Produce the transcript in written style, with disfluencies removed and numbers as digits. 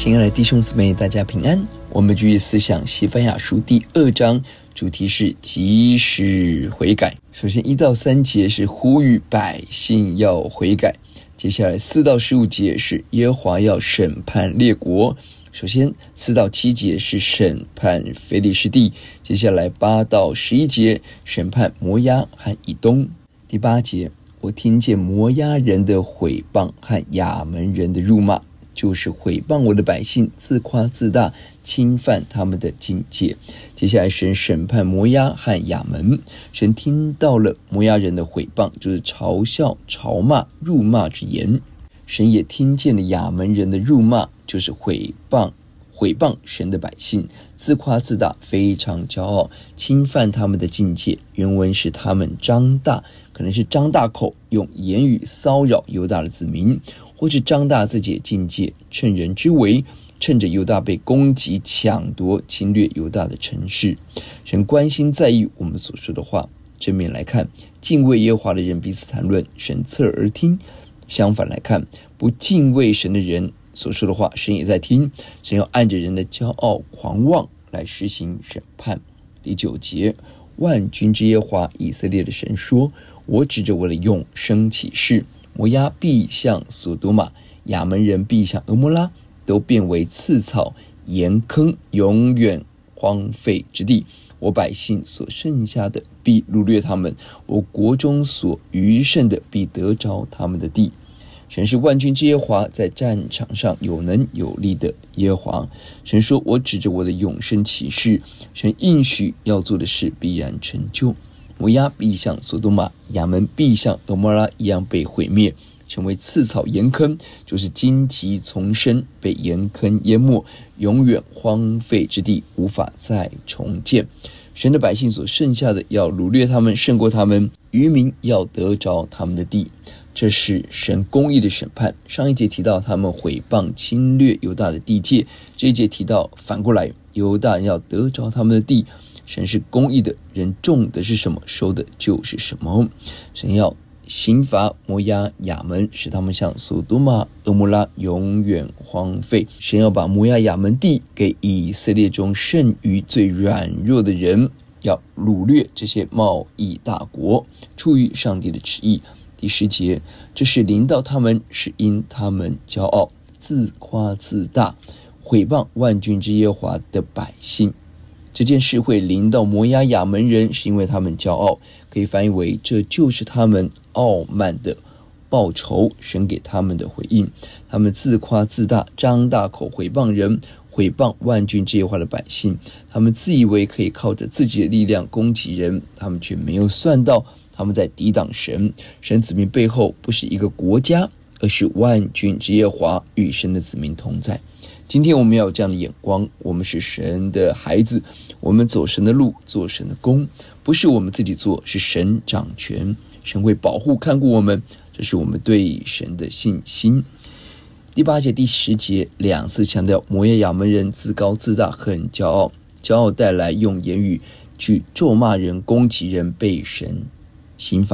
亲爱的弟兄姊妹，大家平安。我们继续思想西番雅书第2章，主题是及时悔改。首先1到3节是呼吁百姓要悔改，接下来4到15节是耶和华要审判列国。首先4到7节是审判非利士地，接下来8到11节审判摩押和以东。第8节，我听见摩押人的毁谤和亚门人的辱骂，就是毁谤我的百姓，自夸自大，侵犯他们的境界。接下来神审判摩押和亚门，神听到了摩押人的毁谤，就是嘲笑、嘲骂、辱骂之言。神也听见了亚门人的辱骂，就是毁谤神的百姓，自夸自大，非常骄傲，侵犯他们的境界。原文是他们张大，可能是张大口，用言语骚扰犹大的子民，或是张大自己的境界，趁人之危，趁着犹大被攻击、抢夺、侵略犹大的城市。神关心在意我们所说的话。正面来看，敬畏耶和华的人彼此谈论，神侧耳而听；相反来看，不敬畏神的人所说的话，神也在听。神要按着人的骄傲狂妄来实行审判。第9节，万军之耶和华以色列的神说，我指着我的永生起誓，摩押必向所多玛，亚门人必向俄摩拉，都变为刺草盐坑，永远荒废之地。我百姓所剩下的必掳掠他们，我国中所余剩的必得着他们的地。神是万军之耶和华，在战场上有能有力的耶和华。神说，我指着我的永生起誓，神应许要做的事必然成就。摩押必像所多玛，亚门必像俄摩拉一样被毁灭，成为刺草盐坑，就是荆棘丛生，被盐坑淹没，永远荒废之地，无法再重建。神的百姓所剩下的要掳掠他们，胜过他们，渔民要得着他们的地。这是神公义的审判。上一节提到他们毁谤侵略犹大的地界，这一节提到反过来，犹大人要得着他们的地。神是公义的，人种的是什么，收的就是什么。神要刑罚摩押亚门，使他们像所多玛、俄摩拉永远荒废。神要把摩押亚门地给以色列中剩余最软弱的人，要掳掠这些贸易大国，出于上帝的旨意。第10节，这是临到他们，是因他们骄傲，自夸自大，毁谤万军之耶和华的百姓。这件事会临到摩押亚门人，是因为他们骄傲，可以翻译为这就是他们傲慢的报酬，神给他们的回应。他们自夸自大，张大口毁谤人，毁谤万军之耶和华的百姓。他们自以为可以靠着自己的力量攻击人，他们却没有算到他们在抵挡神。神子民背后不是一个国家，而是万军之耶和华与神的子民同在。今天我们要有这样的眼光，我们是神的孩子，我们走神的路，做神的工，不是我们自己做，是神掌权，神会保护看顾我们，这是我们对神的信心。第8节、第10节2次强调摩押亚门人自高自大，很骄傲，骄傲带来用言语去咒骂人、攻击人，被神刑罚。